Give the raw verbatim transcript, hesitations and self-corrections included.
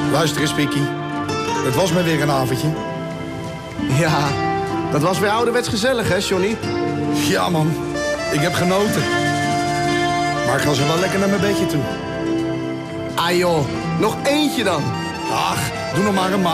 Luister eens, Pikkie. Het was me weer een avondje. Ja, dat was weer ouderwets gezellig, hè, Johnny? Ja, man. Ik heb genoten. Maar ik ga zo wel lekker naar mijn bedje toe. Ah, joh. Nog eentje dan. Ach, doe nog maar een maand.